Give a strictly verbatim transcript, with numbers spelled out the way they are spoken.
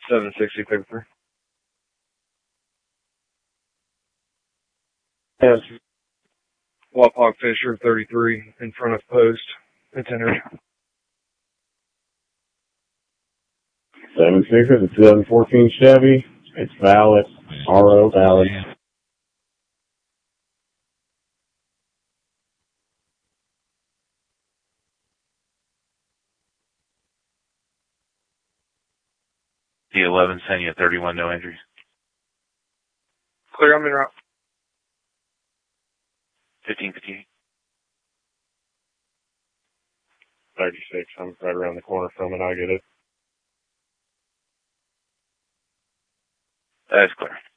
seven sixty paper. Yes. Wapak Fisher, thirty-three, in front of post. It's entered. seven sixty, the two thousand fourteen Chevy. It's valid. R O valid. D eleven, send you thirty-one, no entries. Clear, I'm in route. fifteen fifty-eight. thirty-six, I'm right around the corner from it. I get it. That's clear.